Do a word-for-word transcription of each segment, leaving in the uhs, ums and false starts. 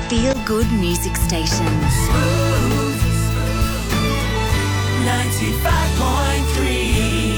feel-good music station. Smooth ninety-five point three.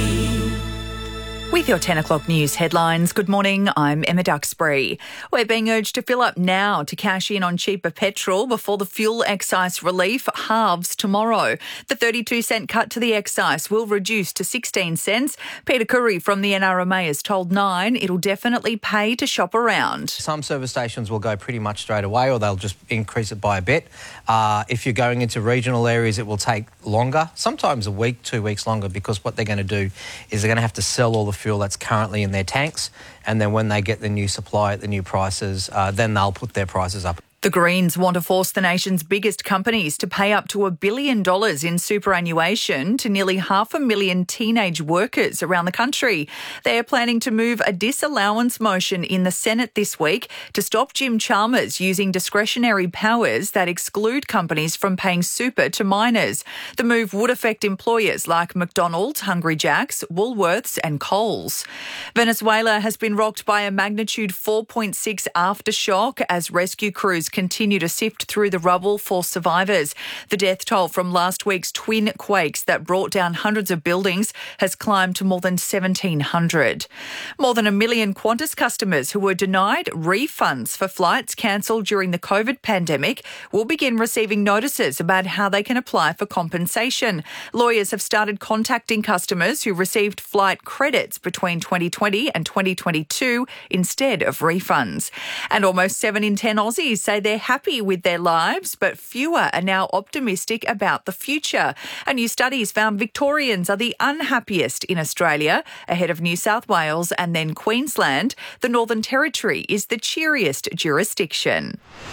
With your ten o'clock news headlines, good morning, I'm Emma Duxbury. We're being urged to fill up now to cash in on cheaper petrol before the fuel excise relief halves tomorrow. The thirty-two cent cut to the excise will reduce to sixteen cents. Peter Curry from the N R M A has told Nine it'll definitely pay to shop around. Some service stations will go pretty much straight away, or they'll just increase it by a bit. Uh, if you're going into regional areas, it will take longer, sometimes a week, two weeks longer, because what they're going to do is they're going to have to sell all the fuel that's currently in their tanks, and then when they get the new supply at the new prices, uh, then they'll put their prices up. The Greens want to force the nation's biggest companies to pay up to a billion dollars in superannuation to nearly half a million teenage workers around the country. They are planning to move a disallowance motion in the Senate this week to stop Jim Chalmers using discretionary powers that exclude companies from paying super to minors. The move would affect employers like McDonald's, Hungry Jack's, Woolworths and Coles. Venezuela has been rocked by a magnitude four point six aftershock as rescue crews continue to sift through the rubble for survivors. The death toll from last week's twin quakes that brought down hundreds of buildings has climbed to more than seventeen hundred. More than a million Qantas customers who were denied refunds for flights cancelled during the COVID pandemic will begin receiving notices about how they can apply for compensation. Lawyers have started contacting customers who received flight credits between twenty twenty and twenty twenty-two instead of refunds. And almost seven in ten Aussies say they're happy with their lives, but fewer are now optimistic about the future. A new study's found Victorians are the unhappiest in Australia, ahead of New South Wales and then Queensland. The Northern Territory is the cheeriest jurisdiction.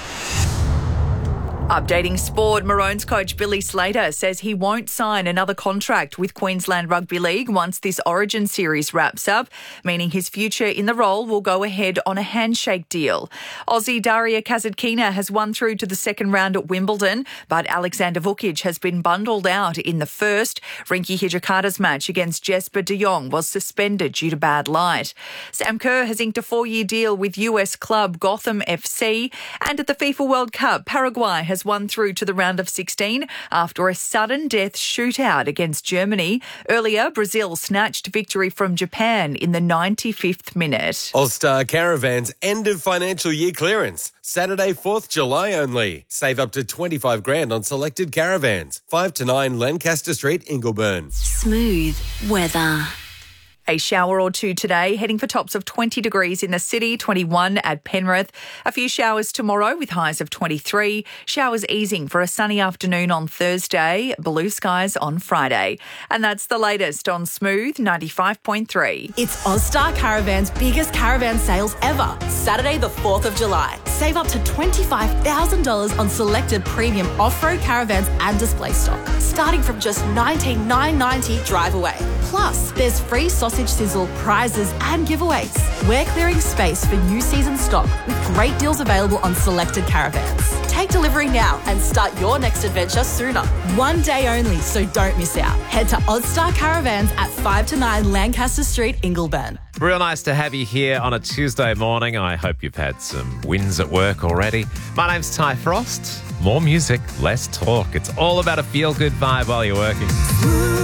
Updating sport, Maroons coach Billy Slater says he won't sign another contract with Queensland Rugby League once this Origin series wraps up, meaning his future in the role will go ahead on a handshake deal. Aussie Daria Kasatkina has won through to the second round at Wimbledon, but Alexander Vukic has been bundled out in the first. Rinky Hijikata's match against Jesper de Jong was suspended due to bad light. Sam Kerr has inked a four-year deal with U S club Gotham F C, and at the FIFA World Cup, Paraguay has won through to the round of sixteen after a sudden death shootout against Germany. Earlier, Brazil snatched victory from Japan in the ninety-fifth minute. All-Star Caravans end of financial year clearance. Saturday, fourth of July only. Save up to twenty-five grand on selected caravans. five to nine Lancaster Street, Ingleburn. Smooth weather. A shower or two today, heading for tops of twenty degrees in the city, twenty-one at Penrith. A few showers tomorrow with highs of twenty-three. Showers easing for a sunny afternoon on Thursday, blue skies on Friday. And that's the latest on Smooth ninety-five point three. It's All-Star Caravan's biggest caravan sales ever. Saturday the fourth of July. Save up to twenty-five thousand dollars on selected premium off-road caravans and display stock, starting from just nineteen thousand nine hundred ninety dollars drive away. Plus, there's free sausage sizzle, prizes and giveaways. We're clearing space for new season stock with great deals available on selected caravans. Take delivery now and start your next adventure sooner. One day only, so don't miss out. Head to All-Star Caravans at five to nine Lancaster Street, Ingleburn. Real nice to have you here on a Tuesday morning. I hope you've had some wins at work already. My name's Ty Frost. More music, less talk. It's all about a feel-good vibe while you're working.